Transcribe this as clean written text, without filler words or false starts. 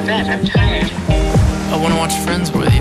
bed. I'm tired. I want to watch Friends with you.